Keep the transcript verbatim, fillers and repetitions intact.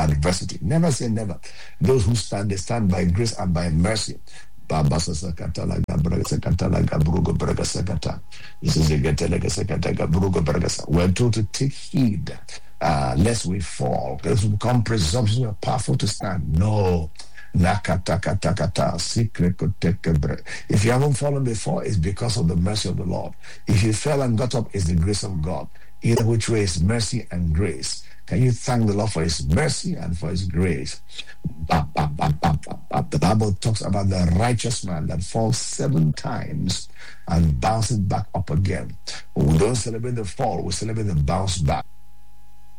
adversity. Never say never. Those who stand, they stand by grace and by mercy. Baba Sakata Laga Braga Sakata Laga Brugo Braga Sakata. This is a Gatelega Sakata Brugo Braga. We're told to take heed, uh, lest we fall, lest we become presumptuous or powerful to stand. No. Nakatakatakata, secret. If you haven't fallen before, it's because of the mercy of the Lord. If you fell and got up, it's the grace of God. Either which way is mercy and grace. Can you thank the Lord for his mercy and for his grace? The Bible talks about the righteous man that falls seven times and bounces back up again. But we don't celebrate the fall, we celebrate the bounce back.